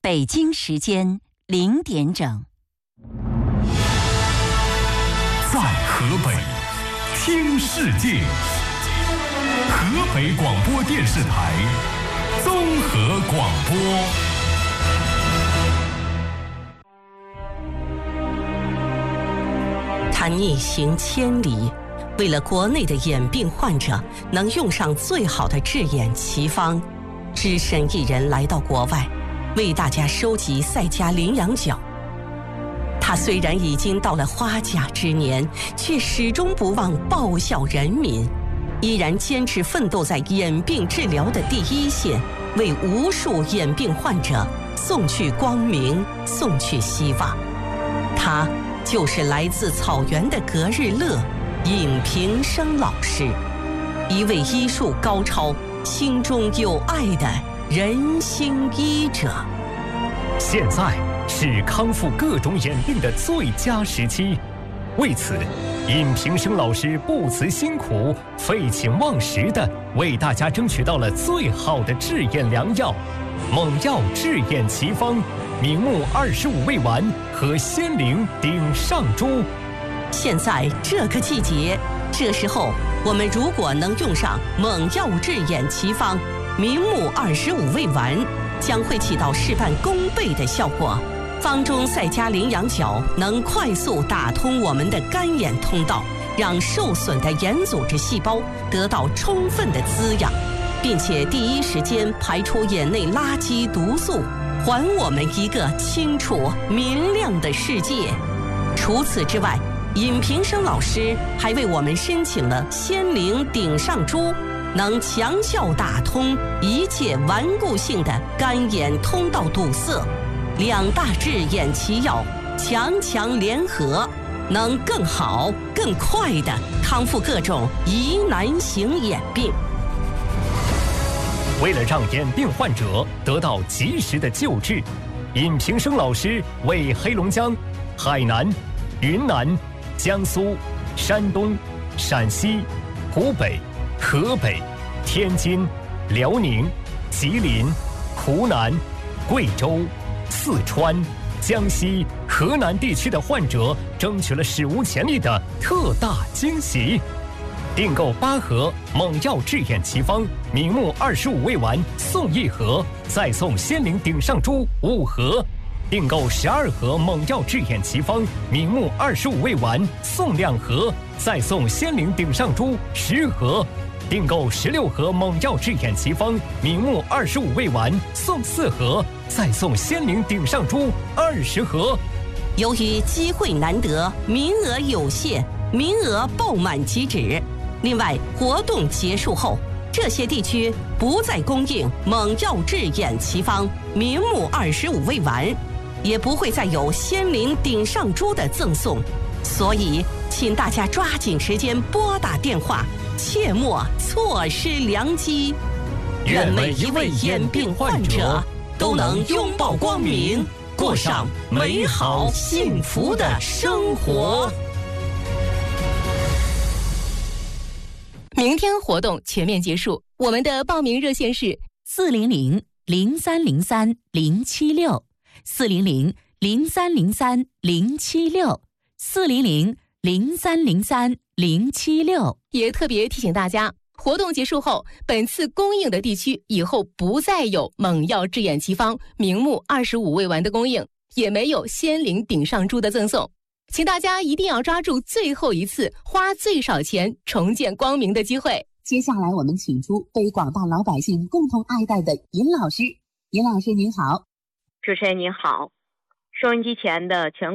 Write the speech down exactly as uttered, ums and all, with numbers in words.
北京时间零点整。 在河北听世界，河北广播电视台综合广播。 他逆行千里，为了国内的眼病患者能用上最好的治眼奇方，只身一人来到国外，为大家收集赛迦羚羊角。他虽然已经到了花甲之年，却始终不忘报效人民，依然坚持奋斗在眼病治疗的第一线，为无数眼病患者送去光明，送去希望。他就是来自草原的格日乐尹平生老师，一位医术高超、心中有爱的人心医者。 现在是康复各种眼病的最佳时期，为此，尹平生老师不辞辛苦、废寝忘食地为大家争取到了最好的治眼良药——猛药治眼奇方、明目二十五味丸和仙灵顶上珠。 现在这个季节，这时候我们如果能用上猛药治眼奇方、明目二十五味丸，将会起到事半功倍的效果。方中赛迦羚羊角能快速打通我们的干眼通道，让受损的眼组织细胞得到充分的滋养，并且第一时间排出眼内垃圾毒素，还我们一个清楚明亮的世界。除此之外，尹平生老师还为我们申请了仙灵顶上珠，能强效打通一切顽固性的干眼通道堵塞。两大治眼奇药强强联合，能更好更快地康复各种疑难型眼病。 为了让眼病患者得到及时的救治，尹平生老师为黑龙江、海南、云南、江苏、山东、陕西、湖北、河北、天津、辽宁、吉林、湖南、贵州、四川、江西、河南地区的患者争取了史无前例的特大惊喜。订购八盒猛药治眼奇方、明目二十五味丸送一盒，再送仙灵顶上珠五盒；订购十二盒猛药治眼奇方、明目二十五味丸送两盒，再送仙灵顶上珠十盒；订购十六盒猛药治眼奇方、明目二十五味丸送四盒，再送仙灵顶上珠二十盒。 由于机会难得，名额有限，名额爆满即止。另外，活动结束后，这些地区不再供应猛药治眼奇方、明目二十五味丸，也不会再有仙灵顶上珠的赠送。所以，请大家抓紧时间拨打电话，切莫错失良机。 愿每一位眼病患者都能拥抱光明，过上美好幸福的生活。 明天活动全面结束，我们的报名热线是四零零零三零三零七六，四零零零三零三零七六，四零零零三零三零七六。 也特别提醒大家，活动结束后，本次供应的地区以后不再有猛药治眼奇方、明目二十五味丸的供应，也没有仙灵顶上珠的赠送。请大家一定要抓住最后一次花最少钱重见光明的机会。 接下来我们请出被广大老百姓共同爱戴的尹老师。尹老师您好。 主持人您好，收音机前的全